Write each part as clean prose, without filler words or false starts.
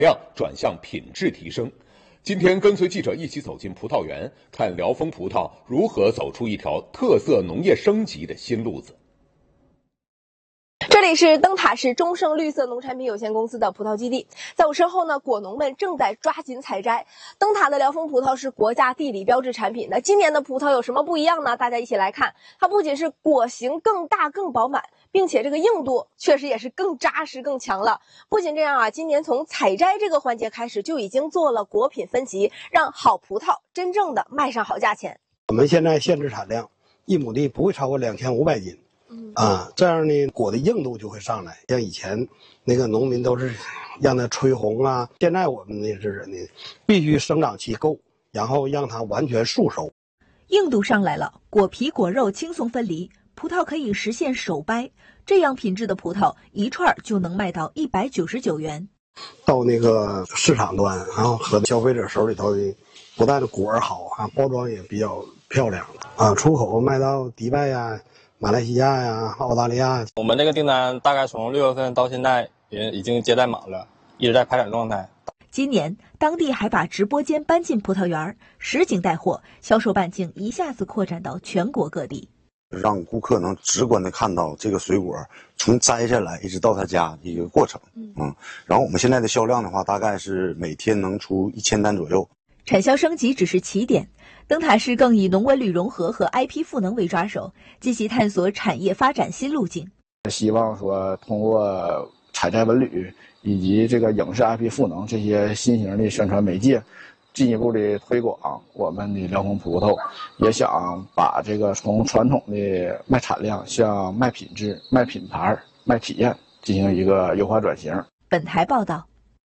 量转向品质提升。今天跟随记者一起走进葡萄园，看辽丰葡萄如何走出一条特色农业升级的新路子。 这里是灯塔市中盛绿色农产品有限公司的葡萄基地，在我身后呢，果农们正在抓紧采摘。灯塔的辽丰葡萄是国家地理标志产品，那今年的葡萄有什么不一样呢？大家一起来看，它不仅是果形更大更饱满，并且这个硬度确实也是更扎实更强了。不仅这样啊，今年从采摘这个环节开始就已经做了果品分级，让好葡萄真正的卖上好价钱。 我们现在限制产量，1亩地不会超过2500斤。这样呢，果的硬度就会上来。像以前那个农民都是让它吹红啊，现在我们那是呢，必须生长期够，然后让它完全熟熟。 硬度上来了，果皮果肉轻松分离，葡萄可以实现手掰。这样品质的葡萄一串就能卖到199元。 到那个市场端，然后和消费者手里头的，不但果儿好啊，包装也比较漂亮啊，出口卖到迪拜呀、马来西亚呀、澳大利亚。 我们这个订单大概从6月份到现在也已经接待满了，一直在排产状态。 今年当地还把直播间搬进葡萄园，实景带货，销售半径一下子扩展到全国各地， 让顾客能直观的看到这个水果从摘下来一直到他家的一个过程。然后我们现在的销量的话，大概是每天能出1000单左右。 产销升级只是起点，灯塔市更以农文旅融合和 IP 赋能为抓手，积极探索产业发展新路径。 希望说通过采摘文旅以及这个影视 IP 赋能这些新型的宣传媒介，进一步的推广我们的辽丰葡萄，也想把这个从传统的卖产量向卖品质、卖品牌、卖体验进行一个优化转型。 本台报道。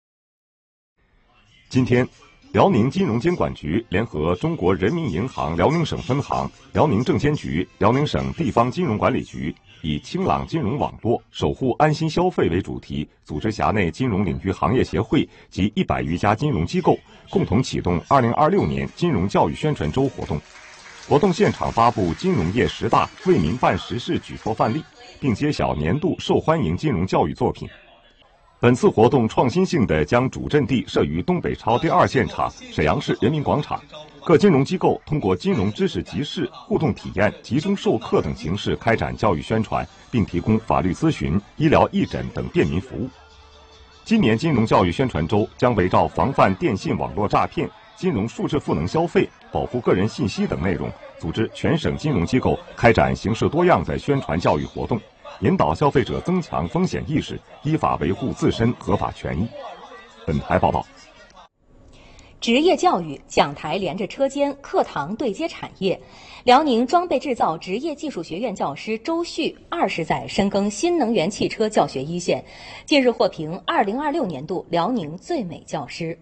今天，辽宁金融监管局联合中国人民银行辽宁省分行、辽宁证监局、辽宁省地方金融管理局，以清朗金融网络，守护安心消费为主题，组织辖内金融领域行业协会及100余家金融机构，共同启动2026年金融教育宣传周活动。活动现场发布金融业10大为民办实事举措范例，并揭晓年度受欢迎金融教育作品。本次活动创新性地将主阵地设于东北超第2现场沈阳市人民广场，各金融机构通过金融知识集市、互动体验、集中授课等形式开展教育宣传，并提供法律咨询、医疗义诊等便民服务。今年金融教育宣传周将围绕防范电信网络诈骗、金融数字赋能消费、保护个人信息等内容，组织全省金融机构开展形式多样的宣传教育活动，引导消费者增强风险意识，依法维护自身合法权益。本台报道。 职业教育讲台连着车间，课堂对接产业。辽宁装备制造职业技术学院教师周旭20载深耕新能源汽车教学一线，近日获评2026年度辽宁最美教师。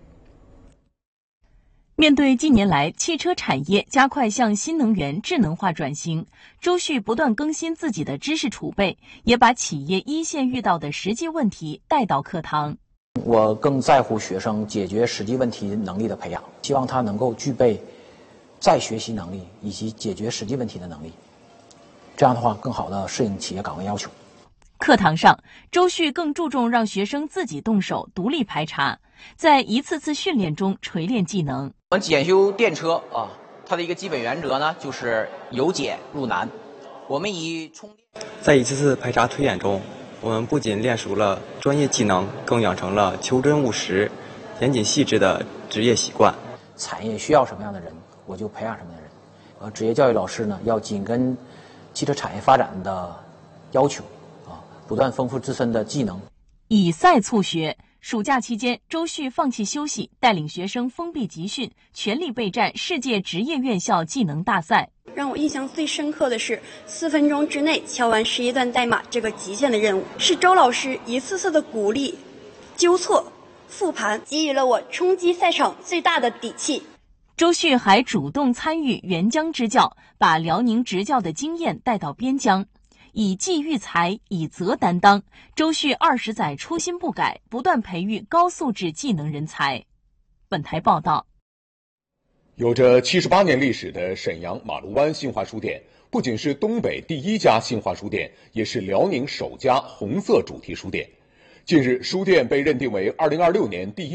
面对近年来汽车产业加快向新能源智能化转型，周旭不断更新自己的知识储备，也把企业一线遇到的实际问题带到课堂。 我更在乎学生解决实际问题能力的培养，希望他能够具备再学习能力以及解决实际问题的能力，这样的话更好地适应企业岗位要求。 课堂上，周旭更注重让学生自己动手独立排查，在一次次训练中锤炼技能。 我们检修电车它的一个基本原则呢，就是由简入难。我们以充电， 在一次次排查推演中，我们不仅练熟了专业技能，更养成了求真务实、严谨细致的职业习惯。 产业需要什么样的人，我就培养什么样的人。职业教育老师呢，要紧跟汽车产业发展的要求不断丰富自身的技能。 以赛促学，暑假期间，周旭放弃休息，带领学生封闭集训，全力备战世界职业院校技能大赛。 让我印象最深刻的是4分钟之内敲完11段代码这个极限的任务，是周老师一次次的鼓励、纠错、复盘，给予了我冲击赛场最大的底气。 周旭还主动参与援疆支教，把辽宁执教的经验带到边疆。以技育才，以责担当，周旭20载初心不改，不断培育高素质技能人才。本台报道。 有着78年历史的沈阳马路湾新华书店，不仅是东北第1家新华书店，也是辽宁首家红色主题书店。近日，书店被认定为2026年第1